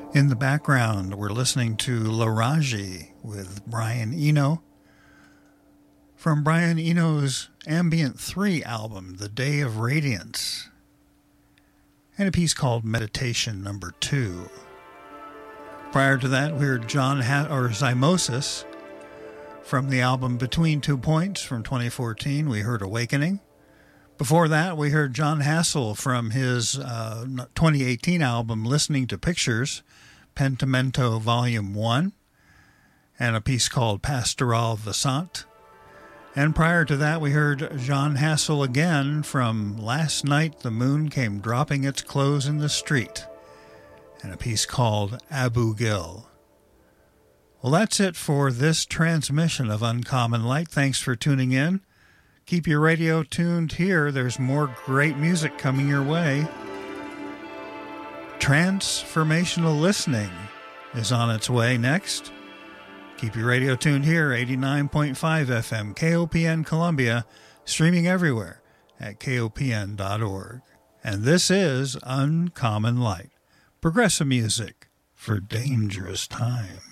In the background, we're listening to Laraji with Brian Eno from Brian Eno's Ambient 3 album, The Day of Radiance, and a piece called Meditation Number 2. Prior to that, we heard Zymosis from the album Between 2 Points from 2014. We heard Awakening. Before that, we heard John Hassel from his 2018 album Listening to Pictures, Pentimento Volume 1, and a piece called Pastoral Vasant. And prior to that, we heard John Hassel again from Last Night the Moon Came Dropping Its Clothes in the Street, and a piece called Abu Gil. Well, that's it for this transmission of Uncommon Light. Thanks for tuning in. Keep your radio tuned here. There's more great music coming your way. Transformational Listening is on its way next. Keep your radio tuned here, 89.5 FM, KOPN Columbia, streaming everywhere at kopn.org. And this is Uncommon Light, progressive music for dangerous times.